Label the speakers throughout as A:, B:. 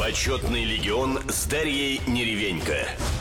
A: Почетный легион с Дарьей Неревенько.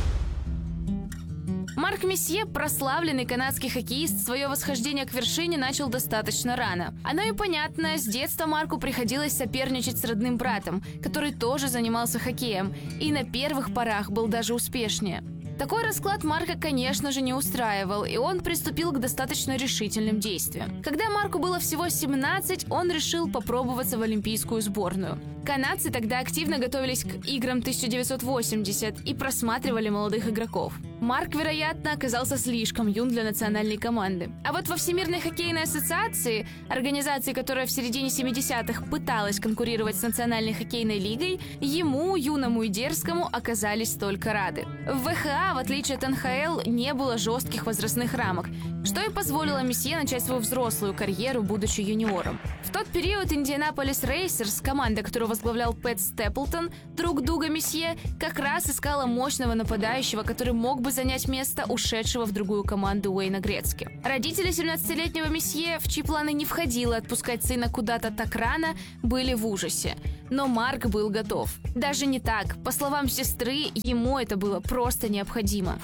B: Марк Месье, прославленный канадский хоккеист, свое восхождение к вершине начал достаточно рано. Оно и понятно, с детства Марку приходилось соперничать с родным братом, который тоже занимался хоккеем, и на первых порах был даже успешнее. Такой расклад Марка, конечно же, не устраивал, и он приступил к достаточно решительным действиям. Когда Марку было всего 17, он решил попробоваться в олимпийскую сборную. Канадцы тогда активно готовились к играм 1980 и просматривали молодых игроков. Марк, вероятно, оказался слишком юн для национальной команды. А вот во Всемирной хоккейной ассоциации, организации, которая в середине 70-х пыталась конкурировать с Национальной хоккейной лигой, ему, юному и дерзкому, оказались только рады. В ВХА, в отличие от НХЛ, не было жестких возрастных рамок, что и позволило Месье начать свою взрослую карьеру, будучи юниором. В тот период Индианаполис Рейсерс, команда, которую возглавлял Пэт Степлтон, друг Дуга Месье, как раз искала мощного нападающего, который мог бы занять место ушедшего в другую команду Уэйна Грецки. Родители 17-летнего Месье, в чьи планы не входило отпускать сына куда-то так рано, были в ужасе. Но Марк был готов. Даже не так. По словам сестры, ему это было просто необходимо.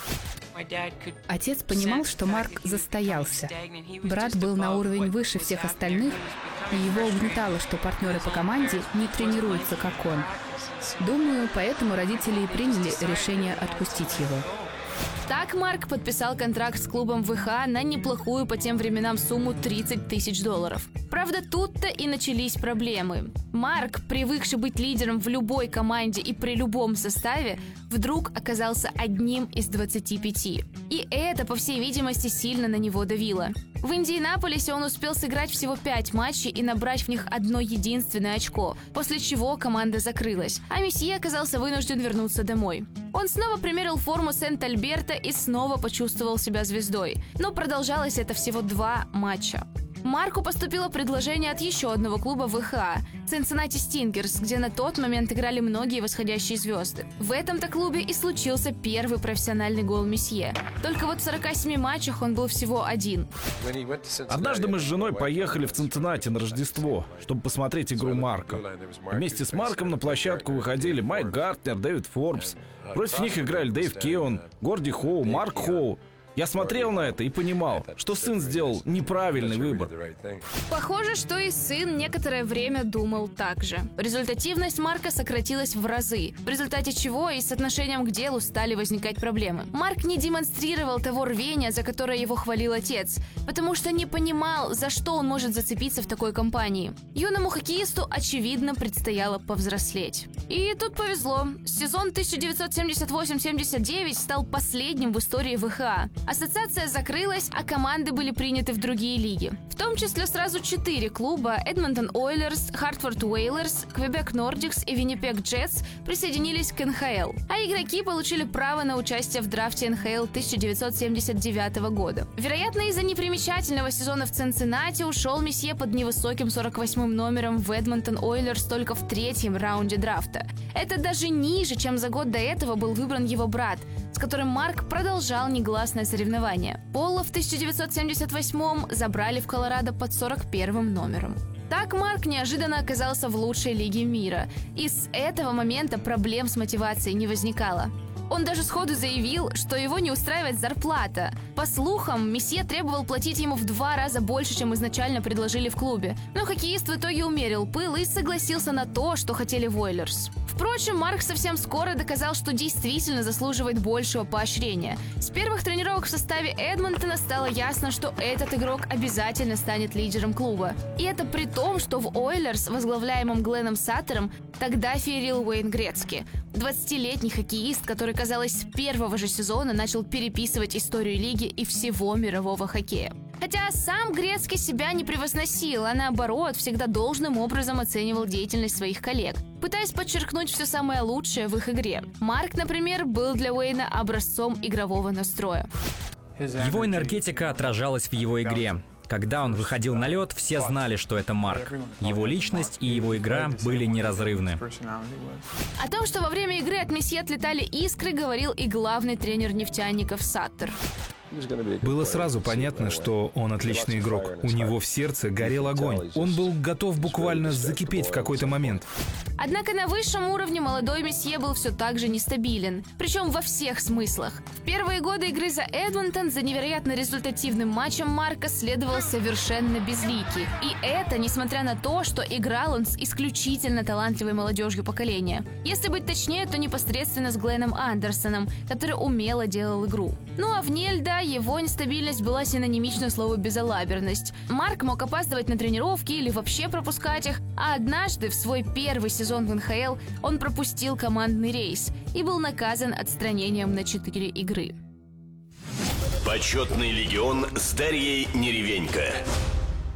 C: Отец понимал, что Марк застоялся. Брат был на уровень выше всех остальных, и его угнетало, что партнеры по команде не тренируются, как он. Думаю, поэтому родители и приняли решение отпустить его.
B: Так Марк подписал контракт с клубом ВХА на неплохую по тем временам сумму $30 тысяч. Правда, тут-то и начались проблемы. Марк, привыкший быть лидером в любой команде и при любом составе, вдруг оказался одним из 25. И это, по всей видимости, сильно на него давило. В Индианаполисе он успел сыграть всего 5 матчей и набрать в них одно единственное очко, после чего команда закрылась, а Месье оказался вынужден вернуться домой. Он снова примерил форму Сент-Альберта и снова почувствовал себя звездой, но продолжалось это всего 2 матча. Марку поступило предложение от еще одного клуба ВХА – Cincinnati Stingers, где на тот момент играли многие восходящие звезды. В этом-то клубе и случился первый профессиональный гол Месье. Только вот в 47 матчах он был всего один.
D: Однажды мы с женой поехали в Цинциннати на Рождество, чтобы посмотреть игру Марка. Вместе с Марком на площадку выходили Майк Гартнер, Дэвид Форбс. Против них играли Дэйв Кеон, Горди Хоу, Марк Хоу. Я смотрел на это и понимал, что сын сделал неправильный выбор.
B: Похоже, что и сын некоторое время думал так же. Результативность Марка сократилась в разы, в результате чего и с отношением к делу стали возникать проблемы. Марк не демонстрировал того рвения, за которое его хвалил отец, потому что не понимал, за что он может зацепиться в такой компании. Юному хоккеисту, очевидно, предстояло повзрослеть. И тут повезло. Сезон 1978-79 стал последним в истории ВХА. Ассоциация закрылась, а команды были приняты в другие лиги. В том числе сразу 4 клуба – Эдмонтон Ойлерс, Хартфорд Уэйлерс, Квебек Нордикс и Виннипег Джетс – присоединились к НХЛ. А игроки получили право на участие в драфте НХЛ 1979 года. Вероятно, из-за непримечательного сезона в Цинциннати ушел Месье под невысоким 48-м номером в Эдмонтон Ойлерс только в 3-м раунде драфта. Это даже ниже, чем за год до этого был выбран его брат, с которым Марк продолжал негласное соревнование. Пола в 1978-м забрали в Колорадо под 41-м номером. Так Марк неожиданно оказался в лучшей лиге мира, и с этого момента проблем с мотивацией не возникало. Он даже сходу заявил, что его не устраивает зарплата. По слухам, Месье требовал платить ему в 2 раза больше, чем изначально предложили в клубе. Но хоккеист в итоге умерил пыл и согласился на то, что хотели в Ойлерс. Впрочем, Марк совсем скоро доказал, что действительно заслуживает большего поощрения. С первых тренировок в составе Эдмонтона стало ясно, что этот игрок обязательно станет лидером клуба. И это при том, что в Ойлерс, возглавляемом Гленном Саттером, тогда феерил Уэйн Грецки. 20-летний хоккеист, который, казалось, с первого же сезона начал переписывать историю лиги и всего мирового хоккея. Хотя сам Грецки себя не превозносил, а наоборот, всегда должным образом оценивал деятельность своих коллег, пытаясь подчеркнуть все самое лучшее в их игре. Марк, например, был для Уэйна образцом игрового настроя.
E: Его энергетика отражалась в его игре. Когда он выходил на лед, все знали, что это Марк. Его личность и его игра были неразрывны.
B: О том, что во время игры от Месье отлетали искры, говорил и главный тренер нефтяников Саттер.
F: Было сразу понятно, что он отличный игрок. У него в сердце горел огонь. Он был готов буквально закипеть в какой-то момент.
B: Однако на высшем уровне молодой месье был все так же нестабилен, причем во всех смыслах. В первые годы игры за Эдмонтон за невероятно результативным матчем Марка следовал совершенно безликий. И это несмотря на то, что играл он с исключительно талантливой молодежью поколения. Если быть точнее, то непосредственно с Гленном Андерсоном, который умело делал игру. Ну а вне льда его нестабильность была синонимична слову «безалаберность». Марк мог опаздывать на тренировки или вообще пропускать их, а однажды в свой первый сезон в НХЛ он пропустил командный рейс и был наказан отстранением на 4 игры.
A: Почетный легион с Дарьей Неревенько.